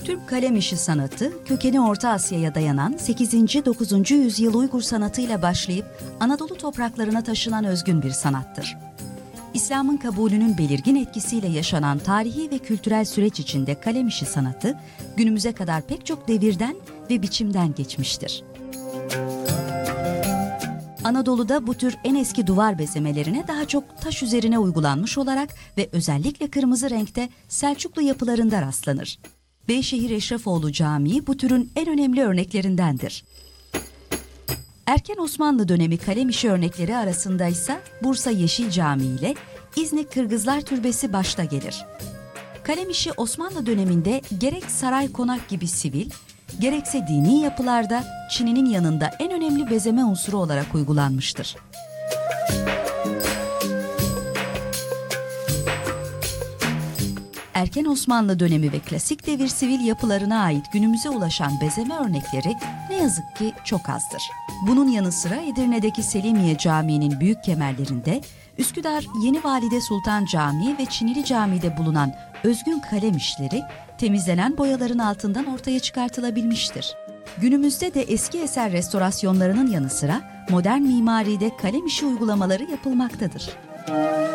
Türk kalem işi sanatı, kökeni Orta Asya'ya dayanan 8. 9. yüzyıl Uygur sanatıyla başlayıp Anadolu topraklarına taşınan özgün bir sanattır. İslam'ın kabulünün belirgin etkisiyle yaşanan tarihi ve kültürel süreç içinde kalem işi sanatı, günümüze kadar pek çok devirden ve biçimden geçmiştir. Anadolu'da bu tür en eski duvar bezemelerine daha çok taş üzerine uygulanmış olarak ve özellikle kırmızı renkte Selçuklu yapılarında rastlanır. Beyşehir Eşrefoğlu Camii bu türün en önemli örneklerindendir. Erken Osmanlı dönemi kalem işi örnekleri arasında ise Bursa Yeşil Camii ile İznik Kırgızlar Türbesi başta gelir. Kalem işi Osmanlı döneminde gerek saray konak gibi sivil, gerekse dini yapılarda çininin yanında en önemli bezeme unsuru olarak uygulanmıştır. Erken Osmanlı dönemi ve klasik devir sivil yapılarına ait günümüze ulaşan bezeme örnekleri ne yazık ki çok azdır. Bunun yanı sıra Edirne'deki Selimiye Camii'nin büyük kemerlerinde, Üsküdar Yeni Valide Sultan Camii ve Çinili Camii'de bulunan özgün kalem işleri temizlenen boyaların altından ortaya çıkartılabilmiştir. Günümüzde de eski eser restorasyonlarının yanı sıra modern mimaride kalem işi uygulamaları yapılmaktadır.